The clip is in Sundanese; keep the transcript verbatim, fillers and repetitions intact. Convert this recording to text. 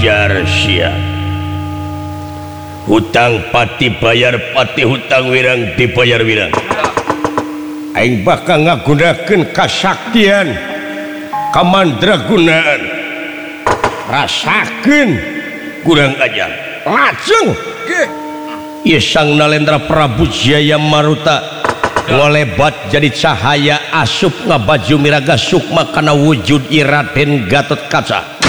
ajar sia hutang pati bayar pati hutang wirang dibayar wirang aing bakal ngagunakeun kasaktian kamandragunaan rasakeun kurang ajar lajeng ieu sang Nalendra Prabu Jaya Maruta ngolebat jadi cahaya asup ngabaju miraga sukma kana wujud Raden Gatot Kaca